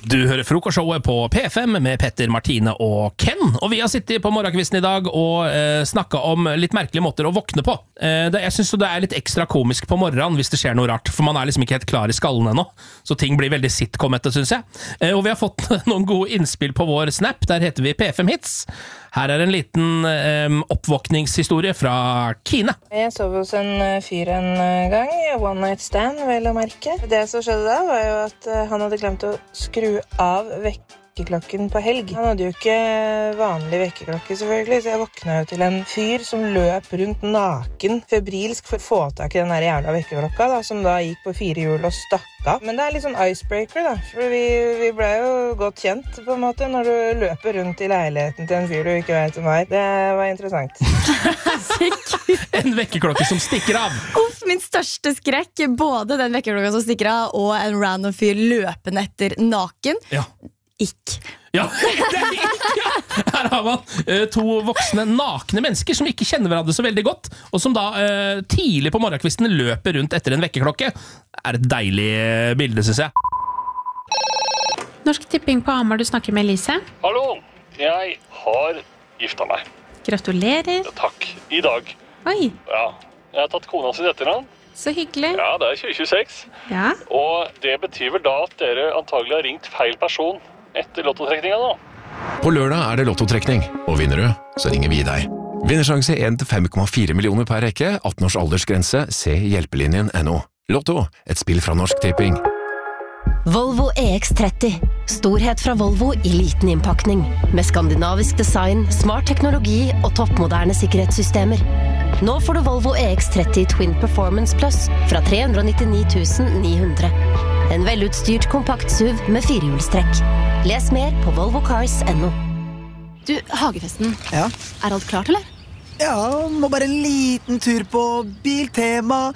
Du hører frokostshowet på P5 med Petter, Martine og Ken, og vi har sittet på morgenkvisten i dag og snakket om litt merkelige måter å våkne på. Jeg synes det litt ekstra komisk på morgenen hvis det skjer noe rart, for man liksom ikke helt klar i skallen ennå, så ting blir veldig sitcom-ete, synes jeg. Og vi har fått noen gode innspill på vår Snap, der heter vi P5 Hits. Her en liten oppvåkningshistorie fra Kine. Jeg sov hos en fyr en gang, one night stand, vel å merke. Det som skjedde da var jo at han hadde glemt å skru av vekkerklokken på helg. Han hadde jo ikke vanlig vekkerklokke selvfølgelig, så jeg våkna jo til en fyr som løp rundt naken, febrilsk for å få tak i den der jævla vekkerklokka da, som da gikk på 4 hjul og stakk av. Men det litt sånn icebreaker da, for vi ble jo godt kjent på en måte når du løper rundt i leiligheten til en fyr du ikke vet om er. Det var interessant. En vekkerklokke som stikker av. Uff, min største skrekk, både den vekkerklokka som stikker av og en random fyr løpende etter naken. Ja. Ikk. Ja, det ikk, ja. Her har man 2 voksne nakne mennesker som ikke kjenner hverandre så veldig godt, og som da tidlig på morgenkvisten løper rundt etter en vekkerklokke. Det et deilig bilde, synes jeg. Norsk Tipping på Hamar, du snakker med Elise. Hallo, jeg har gifta meg. Gratulerer. Ja, takk, i dag. Oi, Ja, jeg har tatt kona sin etternavn. så hyggelig. Ja, det 2026. Ja. Og det betyr vel da at dere antagelig har ringt feil person etter lottotrekninga nå. På lørdag det lottotrekning, og vinner du, så ringer vi deg. Vinnersjanse 1-5,4 millioner per rekke, 18 års aldersgrense, se hjelpelinjen.no. Lotto, et spill fra Norsk Tipping. Volvo EX30. Storhet fra Volvo i liten innpakning. Med skandinavisk design, smart teknologi og toppmoderne sikkerhetssystemer. Nå får du Volvo EX30 Twin Performance Plus fra 399 900. En velutstyrt kompakt SUV med 4-hjulstrekk. Les mer på volvocars.no. Du, hagefesten. Ja? Alt klart, eller? Ja, må bare en liten tur på Biltema.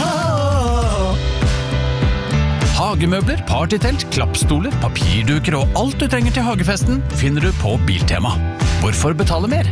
Hagemøbler, partytelt, klappstoler, papirduker og alt du trenger til hagefesten finner du på Biltema. Hvorfor betale mer?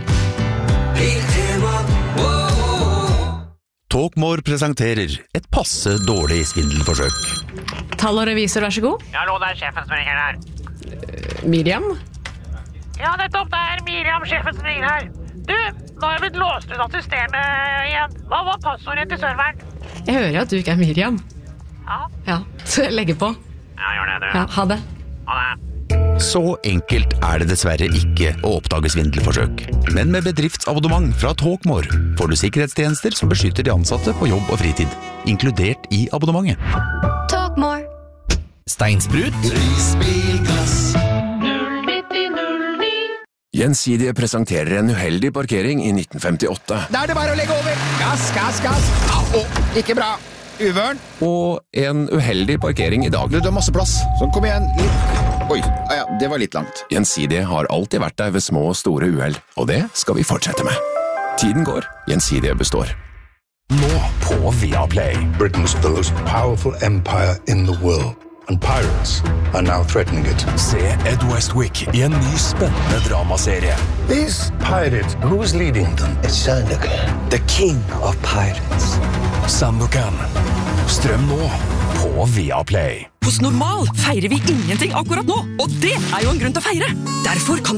Talkmore presenterer et passe dårlig svindelforsøk. Tall og revisor, vær så god. Hallo, det sjefen som ringer her. Miriam? Ja, nettopp, det Miriam, sjefen som ringer her. Du, nå har jeg blitt låst ut av systemet igjen. Hva var passordet til serveren? Jeg hører at du ikke Miriam. Ja. Ja, så jeg legger på. Ja, gjør det, du. Ja, ha det. Ha det. Så enkelt det dessverre ikke å oppdage svindelforsøk. Men med bedriftsabonnement fra Talkmore får du sikkerhetstjenester som beskytter de ansatte på jobb og fritid, inkludert i abonnementet. Talkmore. Steinsprut, Prisbilgass. 09009. Gjensidige presenterer en uheldig parkering i 1958. Da det bare å legge over. Gass, gass, gass. Au, ikke bra. Uvørn. Og en uheldig parkering i dag. Du har masse plass. Så kom igjen. Oi, ja, det var litt langt. Gjensidige har alltid vært der ved små og store uheld, og det skal vi fortsette med. Tiden går, Gjensidige består. nå på Viaplay. Britain's the most powerful empire in the world, and pirates are now threatening it. Se Ed Westwick i en ny spennende dramaserie. These pirates, who's leading them? It's Sandokan, the king of pirates. Sandokan. Strøm nå på Viaplay. Hos Normal feirer vi ingenting akkurat nå, og det jo en grunn til å feire. Derfor kan du